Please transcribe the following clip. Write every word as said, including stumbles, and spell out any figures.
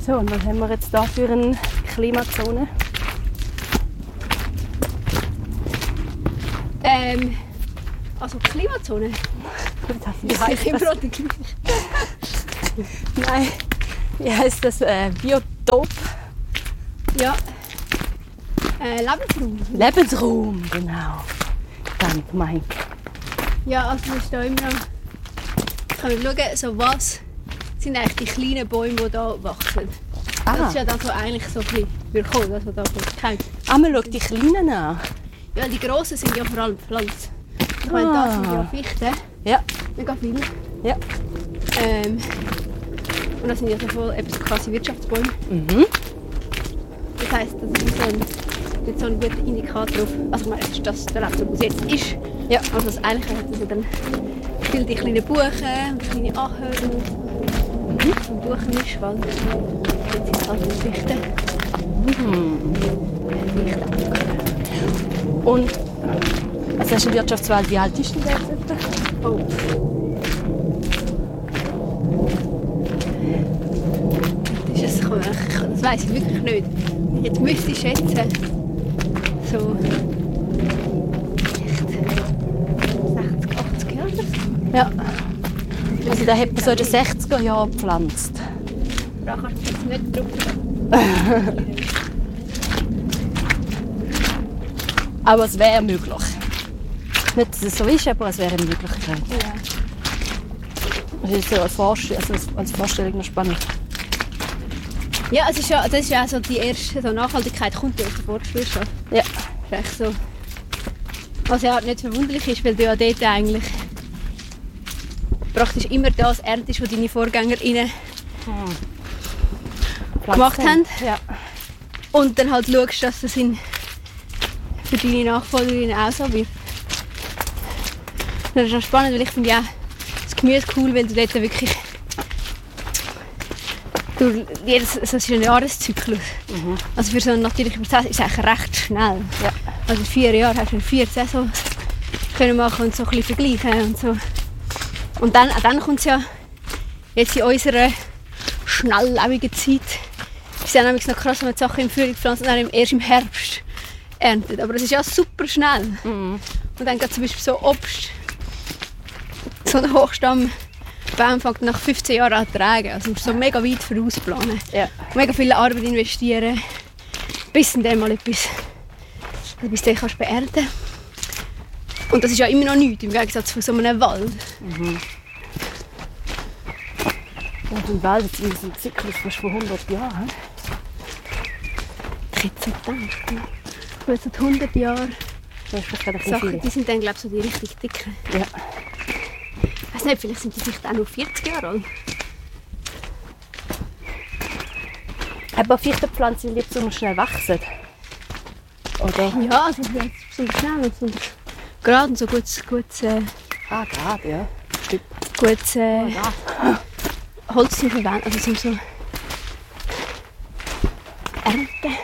So, und was haben wir jetzt da für eine Klimazone? Ähm, also Klimazone? Wie Ja, ich heisst immer das? noch die gleiche. Nein, wie heisst das? Äh, Biotop? Ja. Äh, Lebensraum. Lebensraum, genau. Danke, Mike. Ja, also es ist da immer noch... Jetzt können wir schauen, so was sind eigentlich die kleinen Bäume, die hier wachsen. Ah. Das ist ja das, was eigentlich so ein bisschen willkommen, das, was da kommt. Ah, man schaut die Kleinen an. Ja, die grossen sind ja vor allem Pflanzen. Ich meine, da sind ja Fichten. Ja. Mega viele. Ja. Ähm, und das sind ja so voll eben so quasi Wirtschaftsbäume. Mhm. Das heisst, das ist so ein, nicht so ein guter Indikator auf, also ich meine, das ist das der Lebensraum, was jetzt ist. Ja. Also das eigentlich hat es ja dann viele die kleinen Buchen und kleine Ahorn und mhm. Buchenmischwald. Jetzt sind es halt die Fichten. Mhm. Fichten. Und also hast du eine Wirtschaftswald, wie alt ist denn der jetzt etwa? Oh. Das, ist, das, kann man, das weiss ich wirklich nicht. Jetzt müsste ich schätzen. So. sechzig, achtzig Jahre oder so. Ja. Also der hat man so in den sechziger Jahren gepflanzt. Da kannst du jetzt nicht drauf. Aber es wäre möglich. Nicht, dass es so ist, aber es wäre eine Möglichkeit. Ja. Das ist so eine Vorstellung, also als Vorstellung noch spannend. Ja, es ist ja, das ist ja auch so die erste so Nachhaltigkeit kommt ja aus der Forstwirtschaft. Ja. Das ist echt so. Was ja nicht verwunderlich ist, weil du ja dort eigentlich praktisch immer das erntest, was deine VorgängerInnen hm. gemacht haben. Ja. Und dann halt schaust, dass das in, für deine Nachfolgerinnen auch so wird. Das ist auch spannend, weil ich finde ja das Gemüse cool, wenn du dort wirklich durch jedes, also es ist ein Jahreszyklus. Mhm. Also für so einen natürlichen Prozess ist es eigentlich recht schnell. Ja. Also in vier Jahren hast du vier Saisons können machen und so ein bisschen vergleichen und so. Und dann, dann kommt es ja jetzt in unserer schnelllebigen Zeit. Es ist ja nämlich noch krass, wenn man die Sachen im Frühling pflanzt und dann erst im Herbst erntet. Aber es ist ja super schnell. Mhm. Und dann geht zum Beispiel so Obst. So ein Hochstammbaum fängt nach fünfzehn Jahren an zu tragen. Also musst du so mega weit vorausplanen. Ja. Mega viel Arbeit investieren, bis du dann mal etwas, bis du kannst beernten. Und das ist ja immer noch nichts, im Gegensatz zu so einem Wald. Mhm. Und im Wald ist ein Zyklus fast von hundert Jahren. Ich hätte so gedacht. Weil so hundert Jahre Sachen, die sind dann, glaube ich, so die richtig dicken. Ja. Ich weiß nicht, vielleicht sind die vielleicht auch nur vierzig Jahre alt. Aber Fichtenpflanzen liebt so schnell wachsen. Oder? Ja, also besonders schnell und besonders gerade und so gutes, gutes äh, ah, gerade, ja. Stimmt. Gutes äh, oh, Holz zu verwenden, also zum so ernten.